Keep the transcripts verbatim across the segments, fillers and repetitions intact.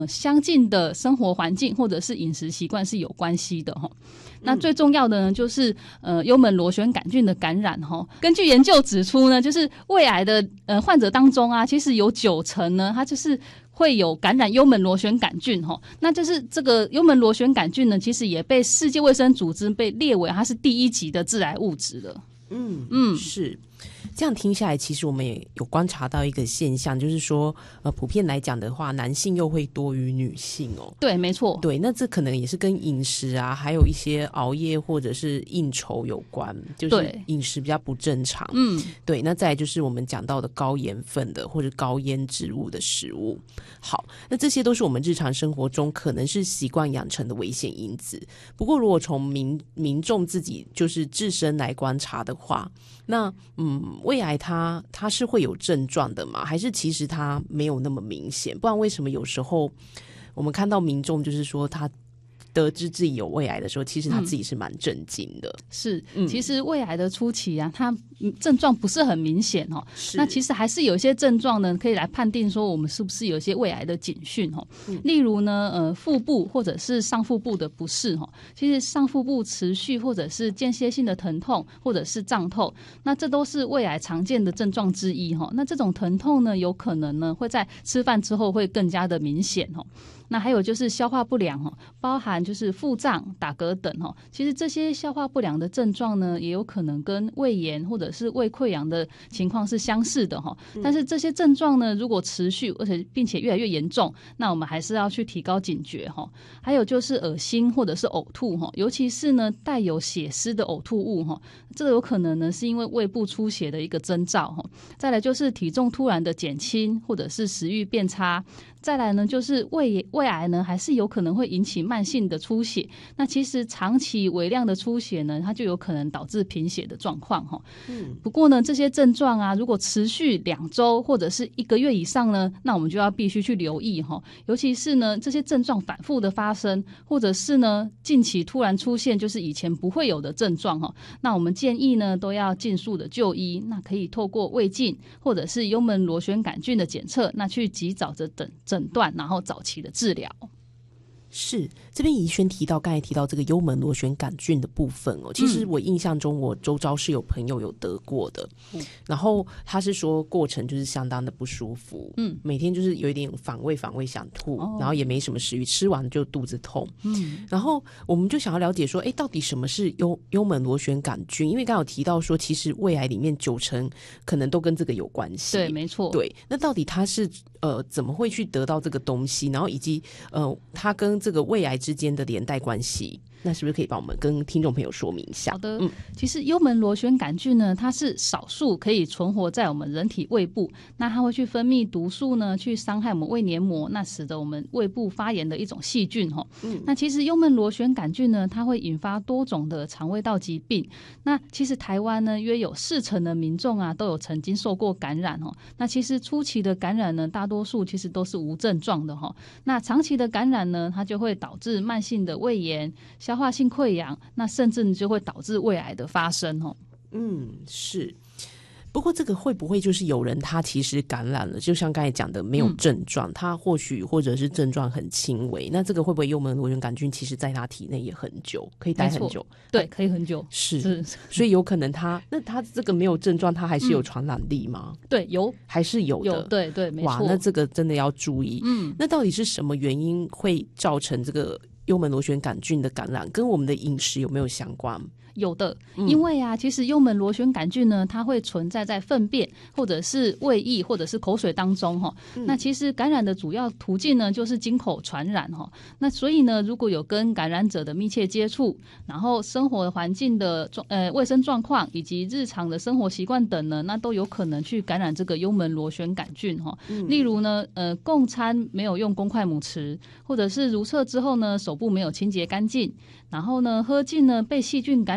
相近的生活环境或者是饮食习惯是有关系的。那最重要的呢，就是呃幽门螺旋杆菌的感染哈。根据研究指出呢，就是胃癌的呃患者当中啊，其实有九成呢，它就是会有感染幽门螺旋杆菌哈。那就是这个幽门螺旋杆菌呢，其实也被世界卫生组织被列为它是第一级的致癌物质了。 嗯嗯，是。这样听下来，其实我们也有观察到一个现象，就是说，呃，普遍来讲的话，男性又会多于女性哦。 对，没错。 对，那这可能也是跟饮食啊，还有一些熬夜或者是应酬有关，就是饮食比较不正常。嗯，对。那再来就是我们讲到的高盐分的或者高腌制物的食物。好，那这些都是我们日常生活中可能是习惯养成的危险因子。不过，如果从民民众自己就是自身来观察的话，那嗯，胃癌它它是会有症状的吗？还是其实它没有那么明显？不然为什么有时候我们看到民众就是说他得知自己有胃癌的时候，其实他自己是蛮震惊的。 嗯、是，其实胃癌的初期啊，它症状不是很明显哦。那其实还是有一些症状呢，可以来判定说我们是不是有一些胃癌的警讯哦。嗯、例如呢，呃，腹部或者是上腹部的不适哦，其实上腹部持续或者是间歇性的疼痛或者是胀痛，那这都是胃癌常见的症状之一哈。那这种疼痛呢，有可能呢会在吃饭之后会更加的明显哦。那还有就是消化不良哦，包含就是腹胀、打嗝等哦。其实这些消化不良的症状呢，也有可能跟胃炎或者是胃溃疡的情况是相似的哈。但是这些症状呢，如果持续而且并且越来越严重，那我们还是要去提高警觉哈。还有就是恶心或者是呕吐哈，尤其是呢带有血丝的呕吐物哈，这个有可能呢是因为胃部出血的一个征兆哈。再来就是体重突然的减轻或者是食欲变差。再来呢，就是胃胃癌呢，还是有可能会引起慢性的出血。那其实长期微量的出血呢，它就有可能导致贫血的状况哈。嗯。不过呢，这些症状啊，如果持续两周或者是一个月以上呢，那我们就要必须去留意哈。尤其是呢，这些症状反复的发生，或者是呢近期突然出现就是以前不会有的症状哈，那我们建议呢都要尽速的就医。那可以透过胃镜或者是幽门螺旋杆菌的检测，那去及早的等。诊断，然后早期的治疗。 是，这边怡萱提到刚才提到这个幽门螺旋杆菌的部分哦，其实我印象中我周遭是有朋友有得过的，嗯、然后他是说过程就是相当的不舒服，嗯，每天就是有一点反胃反胃想吐，哦、然后也没什么食欲，吃完就肚子痛，嗯，然后我们就想要了解说，哎，到底什么是幽幽门螺旋杆菌？因为刚刚有提到说，其实胃癌里面九成可能都跟这个有关系， 对，没错， 对，那到底它是呃怎么会去得到这个东西？然后以及呃它跟这个胃癌之间的连带关系，那是不是可以帮我们跟听众朋友说明一下？ 好的，嗯，其实幽门螺旋杆菌呢，它是少数可以存活在我们人体胃部，那它会去分泌毒素呢，去伤害我们胃黏膜，那使得我们胃部发炎的一种细菌哈。嗯，那其实幽门螺旋杆菌呢，它会引发多种的肠胃道疾病。那其实台湾呢，约有四成的民众啊，都有曾经受过感染哦。那其实初期的感染呢，大多数其实都是无症状的哈。那长期的感染呢，它就会导致慢性的胃炎、消化性溃疡，那甚至就会导致胃癌的发生哦。 嗯，是。不过这个会不会就是有人他其实感染了，就像刚才讲的没有症状，嗯、他或许或者是症状很轻微，那这个会不会幽门螺旋杆菌其实在他体内也很久，可以待很久？ 对，可以很久。 是，是所以有可能他那他这个没有症状，他还是有传染力吗？ 嗯、对，有， 还是有的。 有，对对，没错。 哇，那这个真的要注意。嗯，那到底是什么原因会造成这个幽门螺旋杆菌的感染？跟我们的饮食有没有相关？ 有的，因为啊，其实幽门螺旋杆菌呢，它会存在在粪便或者是胃液或者是口水当中哈。嗯、那其实感染的主要途径呢，就是经口传染哈。那所以呢，如果有跟感染者的密切接触，然后生活环境的呃卫生状况以及日常的生活习惯等呢，那都有可能去感染这个幽门螺旋杆菌哈。嗯、例如呢，呃，共餐没有用公筷母匙，或者是如厕之后呢，手部没有清洁干净，然后呢，喝进呢被细菌感染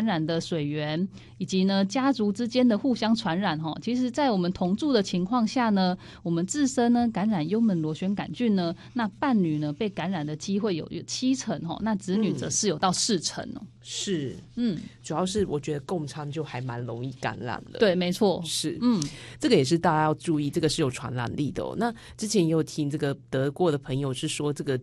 染的水源，以及呢家族之间的互相传染哈。其实在我们同住的情况下呢，我们自身呢感染幽门螺旋杆菌呢，那伴侣呢被感染的机会有有七成哈，那子女则是有到四成哦。嗯是，嗯，主要是我觉得共餐就还蛮容易感染的。 对，没错， 是，嗯，这个也是大家要注意，这个是有传染力的哦。那之前也有听这个得过的朋友是说，这个